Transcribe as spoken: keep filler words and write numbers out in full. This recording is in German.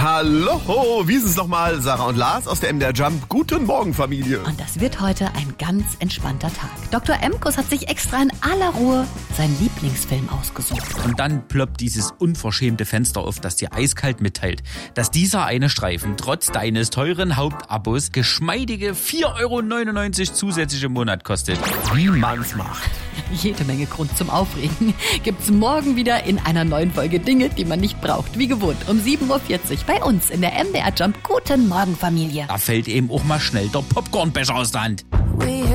Hallo, wie ist es nochmal? Sarah und Lars aus der M D R Jump. Guten Morgen, Familie. Und das wird heute ein ganz entspannter Tag. Doktor Emkus hat sich extra in aller Ruhe seinen Lieblingsfilm ausgesucht. Und dann ploppt dieses unverschämte Fenster auf, das dir eiskalt mitteilt, dass dieser eine Streifen trotz deines teuren Hauptabos geschmeidige vier Euro neunundneunzig zusätzlich im Monat kostet. Wie man's macht. Jede Menge Grund zum Aufregen gibt's morgen wieder in einer neuen Folge Dinge, die man nicht braucht. Wie gewohnt um sieben Uhr vierzig bei uns in der M D R Jump. Guten Morgen, Familie. Da fällt eben auch mal schnell der Popcornbecher aus der Hand.